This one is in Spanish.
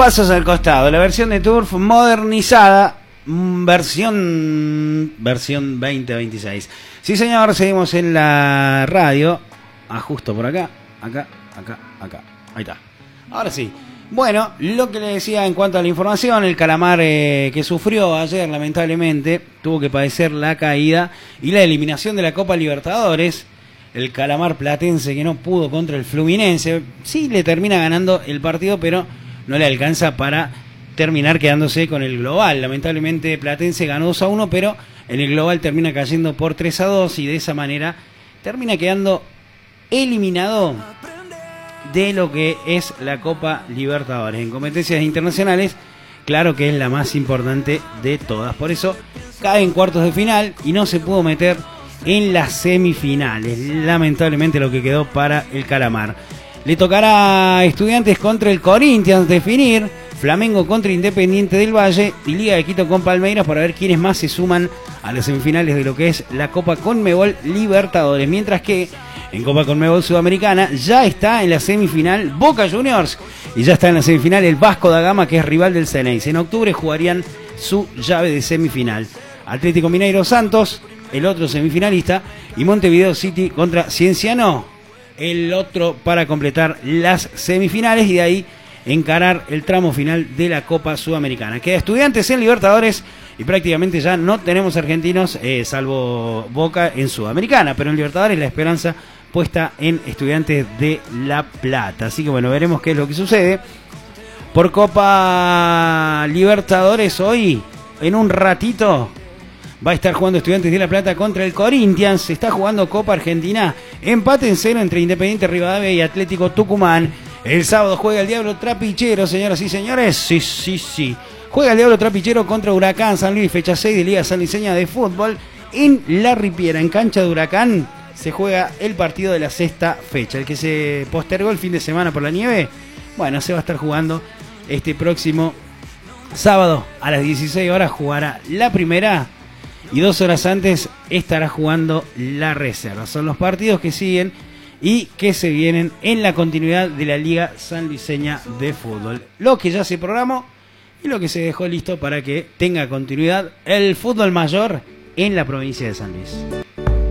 pasos al costado, la versión de Turf modernizada, versión 2026. Sí, señor, seguimos en la radio. Ajusto por acá, acá. Ahí está. Ahora sí. Bueno, lo que le decía en cuanto a la información, el Calamar que sufrió ayer, lamentablemente, tuvo que padecer la caída y la eliminación de la Copa Libertadores. El Calamar platense que no pudo contra el Fluminense. Sí le termina ganando el partido, pero no le alcanza para terminar quedándose con el global. Lamentablemente Platense ganó 2-1, pero en el global termina cayendo por 3-2 y de esa manera termina quedando eliminado de lo que es la Copa Libertadores. En competencias internacionales, claro que es la más importante de todas. Por eso cae en cuartos de final y no se pudo meter en las semifinales. Lamentablemente lo que quedó para el Calamar. Le tocará a Estudiantes contra el Corinthians definir, Flamengo contra Independiente del Valle y Liga de Quito con Palmeiras para ver quiénes más se suman a las semifinales de lo que es la Copa Conmebol Libertadores. Mientras que en Copa Conmebol Sudamericana ya está en la semifinal Boca Juniors y ya está en la semifinal el Vasco da Gama, que es rival del Xeneize. En octubre jugarían su llave de semifinal. Atlético Mineiro Santos, el otro semifinalista, y Montevideo City contra Cienciano, el otro, para completar las semifinales y de ahí encarar el tramo final de la Copa Sudamericana. Queda Estudiantes en Libertadores y prácticamente ya no tenemos argentinos, salvo Boca en Sudamericana, pero en Libertadores la esperanza puesta en Estudiantes de La Plata. Así que bueno, veremos qué es lo que sucede. Por Copa Libertadores hoy, en un ratito, va a estar jugando Estudiantes de La Plata contra el Corinthians. Se está jugando Copa Argentina. Empate en 0 entre Independiente Rivadavia y Atlético Tucumán. El sábado juega el Diablo Trapichero, señoras y señores. Sí. Juega el Diablo Trapichero contra Huracán San Luis, fecha 6 de Liga Sanluiseña de Fútbol. En La Ripiera, en cancha de Huracán, se juega el partido de la sexta fecha. El que se postergó el fin de semana por la nieve, bueno, se va a estar jugando este próximo sábado a las 16 horas. Jugará la primera y 2 horas antes estará jugando la reserva. Son los partidos que siguen y que se vienen en la continuidad de la Liga Sanluiseña de Fútbol. Lo que ya se programó y lo que se dejó listo para que tenga continuidad el fútbol mayor en la provincia de San Luis.